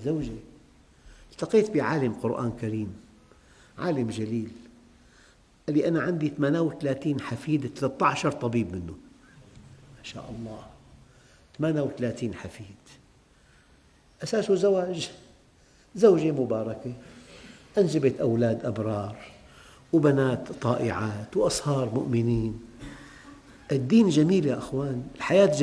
زوجة. التقيت بعالم قرآن كريم، عالم جليل، قال لي أنا عندي 38 حفيد، 13 طبيب منه. ما شاء الله، 38 حفيد، أساسه زواج، زوجة مباركة أنجبت أولاد أبرار وبنات طائعات وأصهار مؤمنين. الدين جميل يا أخوان، الحياة